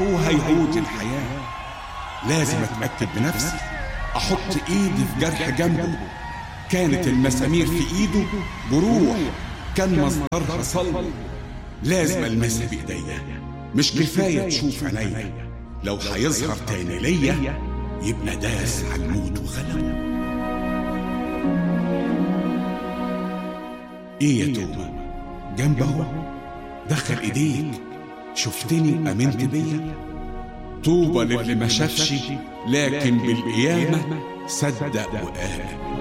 هو هيهود الحياة. لازم أتأكد بنفسي، أحط إيدي في جرح جنبه. كانت المسامير في إيده جروح، كان مصدرها صلب. لازم ألمسها بإيديا، مش كفاية تشوف عينيا. لو هيظهر تاني ليا يبقى داس على الموت وغلبه. إيه يا توبة؟ جنبه، دخل إيديك، شفتني أمنت بيا. طوبى للي ما شافش لكن بالقيامة صدق وآمن.